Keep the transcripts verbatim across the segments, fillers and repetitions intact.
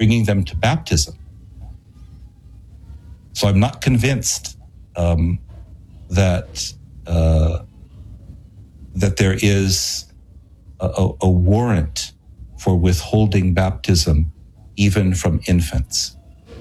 bringing them to baptism. So I'm not convinced um, that uh, that there is a, a warrant for withholding baptism even from infants.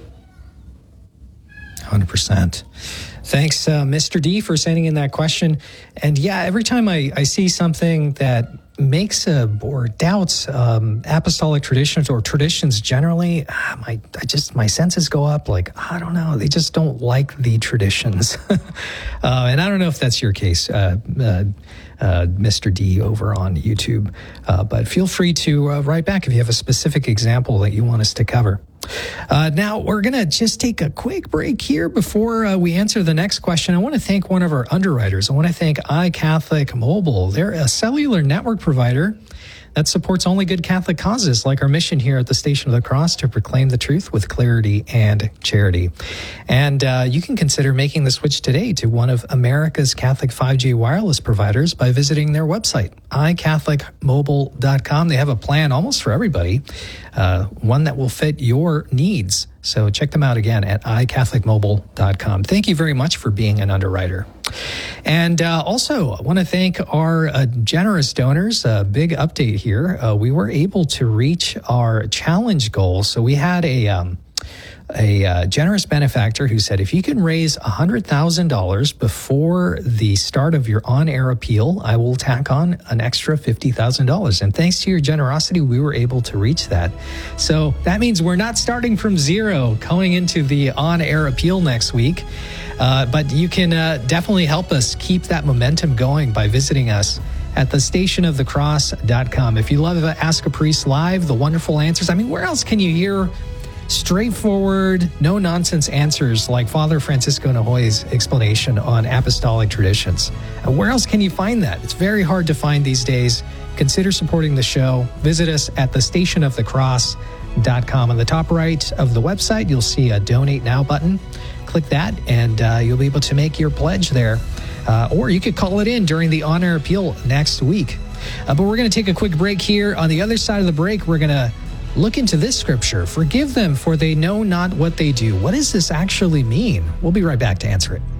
one hundred percent. Thanks, uh, Mister D, for sending in that question. And yeah, every time I, I see something that makes a, or doubts um, apostolic traditions or traditions generally, ah, my I just my senses go up. Like, I don't know, they just don't like the traditions. uh, and I don't know if that's your case, uh, uh, uh, Mister D over on YouTube. Uh, but feel free to uh, write back if you have a specific example that you want us to cover. Uh, now, we're going to just take a quick break here before uh, we answer the next question. I want to thank one of our underwriters. I want to thank iCatholic Mobile. They're a cellular network provider that supports only good Catholic causes, like our mission here at the Station of the Cross to proclaim the truth with clarity and charity. And uh, you can consider making the switch today to one of America's Catholic five G wireless providers by visiting their website, i catholic mobile dot com. They have a plan almost for everybody, uh, one that will fit your needs. So check them out again at i catholic mobile dot com. Thank you very much for being an underwriter. And uh, also, I want to thank our uh, generous donors. A big update here. Uh, we were able to reach our challenge goal. So we had a um, a uh, generous benefactor who said, if you can raise one hundred thousand dollars before the start of your on-air appeal, I will tack on an extra fifty thousand dollars. And thanks to your generosity, we were able to reach that. So that means we're not starting from zero going into the on-air appeal next week. Uh, but you can uh, definitely help us keep that momentum going by visiting us at the station of the cross dot com. If you love Ask a Priest Live, the wonderful answers, I mean, where else can you hear straightforward, no-nonsense answers like Father Francisco Nahoy's explanation on apostolic traditions? Uh, where else can you find that? It's very hard to find these days. Consider supporting the show. Visit us at the station of the cross dot com. On the top right of the website, you'll see a Donate Now button. Click that, and uh, you'll be able to make your pledge there. Uh, or you could call it in during the on-air appeal next week. Uh, but we're going to take a quick break here. On the other side of the break, we're going to look into this scripture. Forgive them, for they know not what they do. What does this actually mean? We'll be right back to answer it.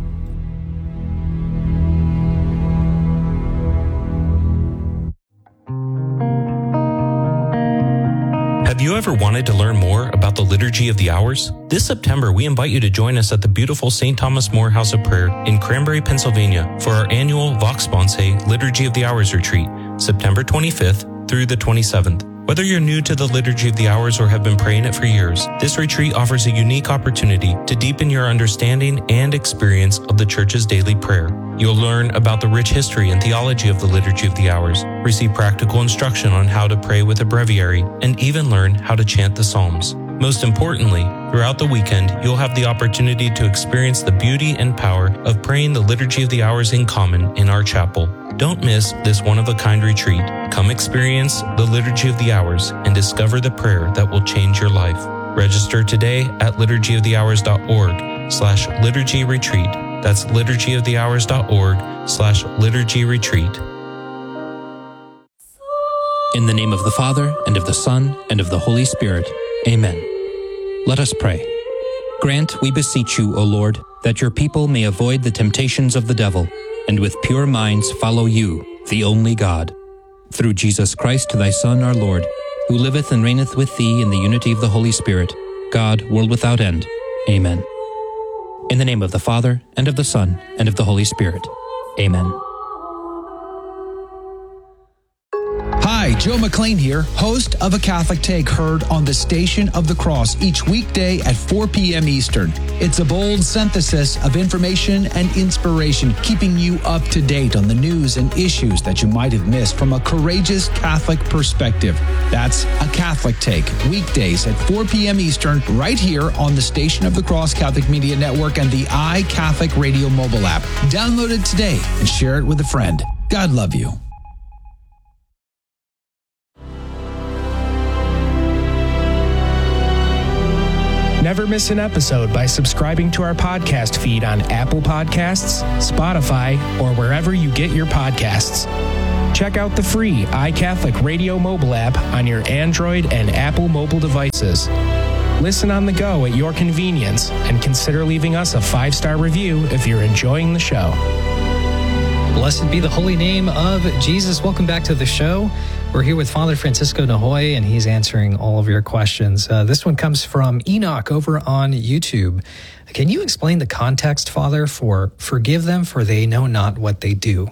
Have you ever wanted to learn more about the Liturgy of the Hours? This September, we invite you to join us at the beautiful Saint Thomas More House of Prayer in Cranberry, Pennsylvania for our annual Vox Sponsae Liturgy of the Hours retreat, September twenty-fifth through the twenty-seventh. Whether you're new to the Liturgy of the Hours or have been praying it for years, this retreat offers a unique opportunity to deepen your understanding and experience of the Church's daily prayer. You'll learn about the rich history and theology of the Liturgy of the Hours, receive practical instruction on how to pray with a breviary, and even learn how to chant the Psalms. Most importantly, throughout the weekend, you'll have the opportunity to experience the beauty and power of praying the Liturgy of the Hours in common in our chapel. Don't miss this one-of-a-kind retreat. Come experience the Liturgy of the Hours and discover the prayer that will change your life. Register today at liturgy of the hours dot org slash liturgy retreat. That's liturgy of the hours dot org slash liturgy retreat. In the name of the Father, and of the Son, and of the Holy Spirit. Amen. Let us pray. Grant, we beseech you, O Lord, that your people may avoid the temptations of the devil, and with pure minds follow you, the only God. Through Jesus Christ, thy Son, our Lord, who liveth and reigneth with thee in the unity of the Holy Spirit, God, world without end. Amen. In the name of the Father, and of the Son, and of the Holy Spirit. Amen. Hi, Joe McLean here, host of A Catholic Take, heard on the Station of the Cross each weekday at four p.m. Eastern. It's a bold synthesis of information and inspiration, keeping you up to date on the news and issues that you might have missed from a courageous Catholic perspective. That's A Catholic Take, weekdays at four p.m. Eastern, right here on the Station of the Cross Catholic Media Network and the iCatholic Radio mobile app. Download it today and share it with a friend. God love you. Never miss an episode by subscribing to our podcast feed on Apple Podcasts, Spotify, or wherever you get your podcasts. Check out the free iCatholic Radio mobile app on your Android and Apple mobile devices. Listen on the go at your convenience and consider leaving us a five-star review if you're enjoying the show. Blessed be the holy name of Jesus. Welcome back to the show. We're here with Father Francisco Nahoy, and he's answering all of your questions. Uh, this one comes from Enoch over on YouTube. Can you explain the context, Father, for forgive them for they know not what they do?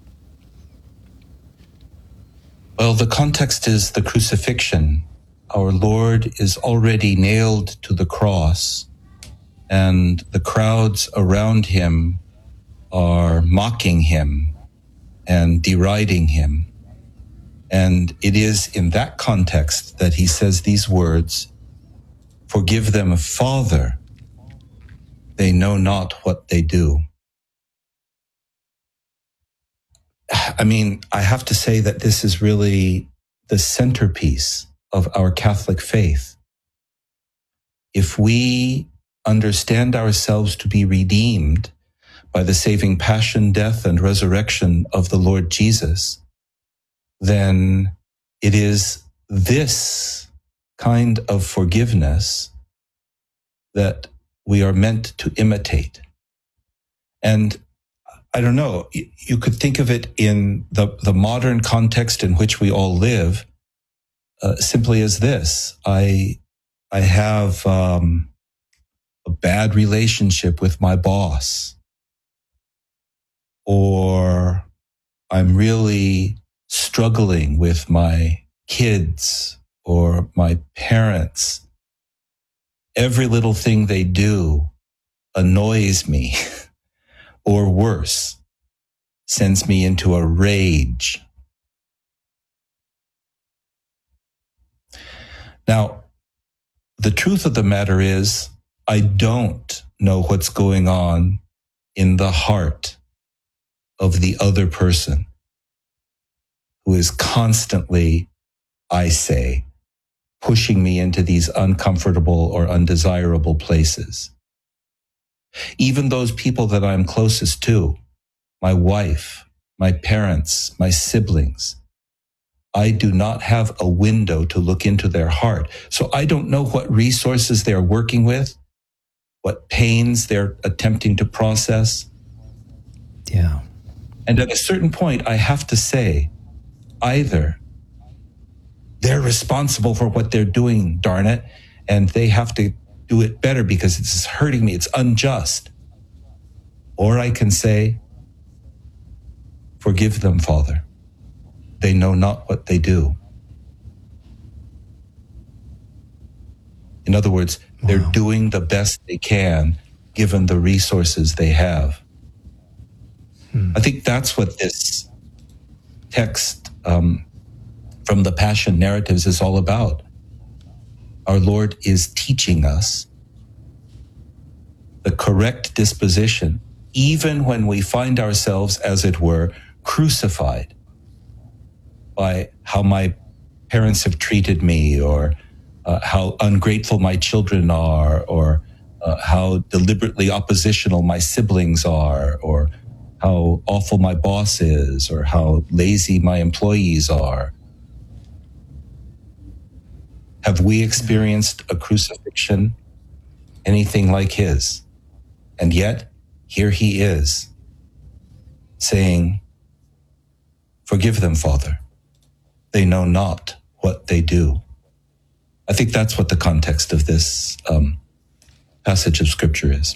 Well, the context is the crucifixion. Our Lord is already nailed to the cross, and the crowds around him are mocking him and deriding him. And it is in that context that he says these words, "Forgive them, Father, they know not what they do." I mean, I have to say that this is really the centerpiece of our Catholic faith. If we understand ourselves to be redeemed by the saving passion, death, and resurrection of the Lord Jesus, then it is this kind of forgiveness that we are meant to imitate. And I don't know, you could think of it in the, the modern context in which we all live, uh, simply as this. I, I have um, a bad relationship with my boss, or I'm really struggling with my kids or my parents. Every little thing they do annoys me, or worse, sends me into a rage. Now, the truth of the matter is, I don't know what's going on in the heart of the other person who is constantly, I say, pushing me into these uncomfortable or undesirable places. Even those people that I'm closest to, my wife, my parents, my siblings, I do not have a window to look into their heart. So I don't know what resources they're working with, what pains they're attempting to process. Yeah. And at a certain point, I have to say, either they're responsible for what they're doing, darn it, and they have to do it better because it's hurting me, it's unjust. Or I can say, forgive them, Father. They know not what they do. In other words, they're wow. doing the best they can given the resources they have. Hmm. I think that's what this text um, from the Passion Narratives is all about. Our Lord is teaching us the correct disposition, even when we find ourselves, as it were, crucified by how my parents have treated me, or uh, how ungrateful my children are, or uh, how deliberately oppositional my siblings are, or how awful my boss is, or how lazy my employees are. Have we experienced a crucifixion anything like his? And yet, here he is, saying, forgive them, Father. They know not what they do. I think that's what the context of this um, passage of Scripture is.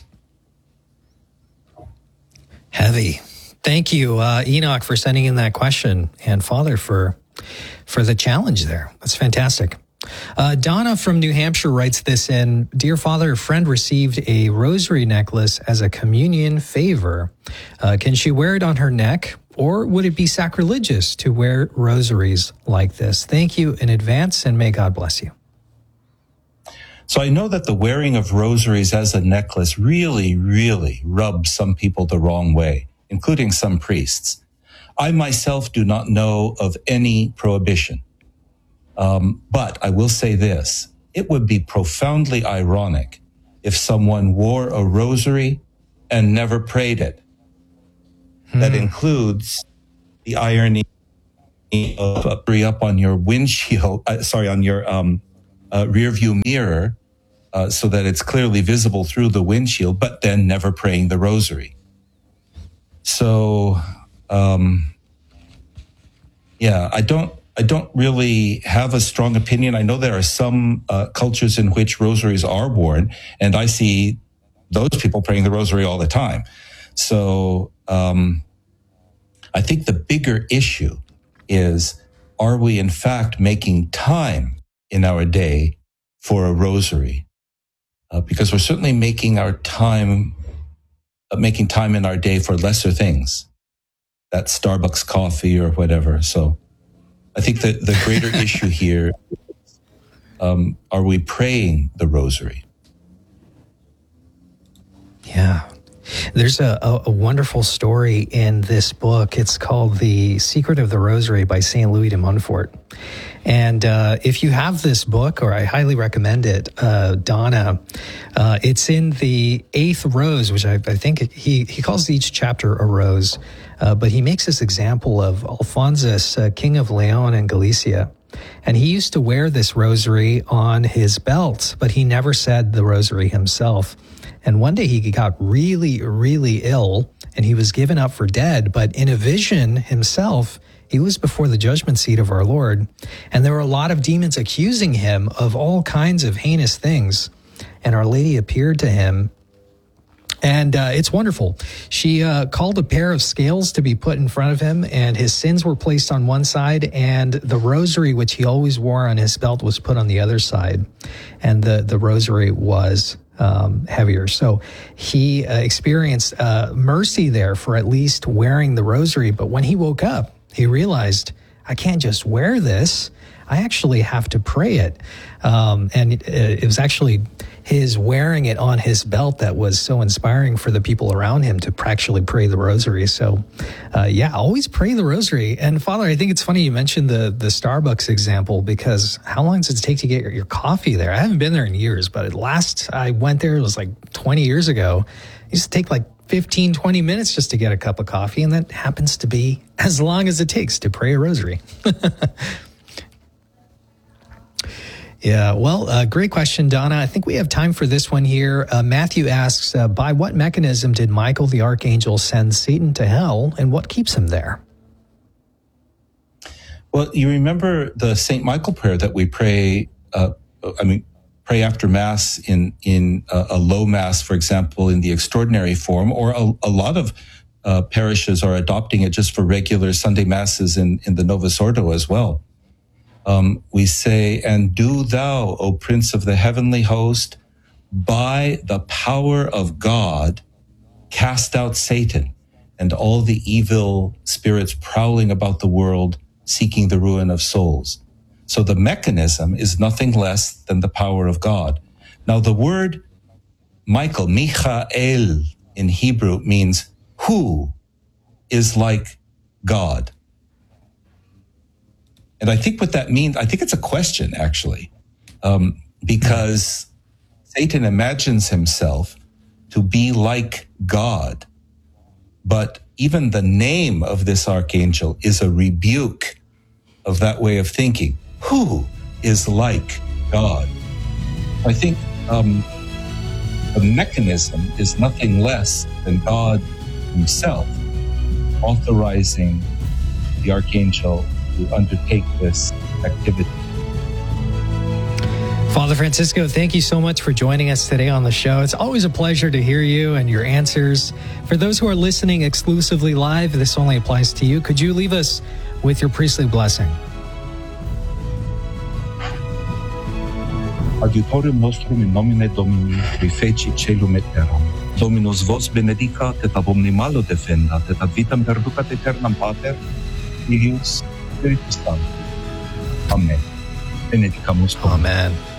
Heavy. Thank you, uh, Enoch, for sending in that question, and Father for for the challenge there. That's fantastic. Uh, Donna from New Hampshire writes this in. Dear Father, a friend received a rosary necklace as a communion favor. Uh, can she wear it on her neck, or would it be sacrilegious to wear rosaries like this? Thank you in advance, and may God bless you. So I know that the wearing of rosaries as a necklace really, really rubs some people the wrong way, including some priests. I myself do not know of any prohibition. Um, but I will say this, it would be profoundly ironic if someone wore a rosary and never prayed it. Hmm. That includes the irony of uh, hurry up on your windshield, uh, sorry, on your um, uh, rear view mirror uh, so that it's clearly visible through the windshield, but then never praying the rosary. So, um, yeah, I don't, I don't really have a strong opinion. I know there are some uh, cultures in which rosaries are worn, and I see those people praying the rosary all the time. So, um, I think the bigger issue is, are we in fact making time in our day for a rosary? Uh, because we're certainly making our time, uh, making time in our day for lesser things, that Starbucks coffee or whatever. So I think that the greater issue here, um, are we praying the rosary? Yeah. There's a, a, a wonderful story in this book. It's called The Secret of the Rosary by Saint Louis de Montfort. And uh, if you have this book, or I highly recommend it, uh, Donna, uh, it's in the eighth rose, which I, I think he, he calls each chapter a rose. Uh, but he makes this example of Alphonsus, uh, King of Leon and Galicia. And he used to wear this rosary on his belt, but he never said the rosary himself. And one day he got really, really ill, and he was given up for dead. But in a vision himself, he was before the judgment seat of our Lord. And there were a lot of demons accusing him of all kinds of heinous things. And Our Lady appeared to him. And uh, it's wonderful. She uh, called a pair of scales to be put in front of him, and his sins were placed on one side, and the rosary, which he always wore on his belt, was put on the other side. And the, the rosary was um, heavier. So he uh, experienced uh, mercy there for at least wearing the rosary. But when he woke up, he realized, I can't just wear this. I actually have to pray it. Um, and it, it was actually his wearing it on his belt that was so inspiring for the people around him to actually pray the rosary. So, uh, yeah, always pray the rosary. And Father, I think it's funny you mentioned the the Starbucks example, because how long does it take to get your, your coffee there? I haven't been there in years, but last I went there, it was like twenty years ago. It used to take like fifteen, twenty minutes just to get a cup of coffee. And that happens to be as long as it takes to pray a rosary. Yeah, well, uh, great question, Donna. I think we have time for this one here. Uh, Matthew asks, uh, by what mechanism did Michael the Archangel send Satan to hell, and what keeps him there? Well, you remember the Saint Michael prayer that we pray, uh, I mean, pray after Mass in, in a, a low Mass, for example, in the extraordinary form, or a, a lot of uh, parishes are adopting it just for regular Sunday Masses in, in the Novus Ordo as well. Um, we say, and do thou, O Prince of the heavenly host, by the power of God, cast out Satan and all the evil spirits prowling about the world, seeking the ruin of souls. So the mechanism is nothing less than the power of God. Now the word Michael, Michael in Hebrew, means who is like God. And I think what that means, I think it's a question, actually, um, because Satan imagines himself to be like God. But even the name of this archangel is a rebuke of that way of thinking. Who is like God? I think um, the mechanism is nothing less than God himself authorizing the archangel to undertake this activity. Father Francisco, thank you so much for joining us today on the show. It's always a pleasure to hear you and your answers. For those who are listening exclusively live, this only applies to you. Could you leave us with your priestly blessing? Adiutorium nostrum in nomine Domini, qui feci caelum et terram. Dominus vos benedicat, et ab omni malo defendat, et ad vitam perducat aeternam Pater, Filius, Spiritus Sanctus. Amen. Benedicamus Domini. Amen.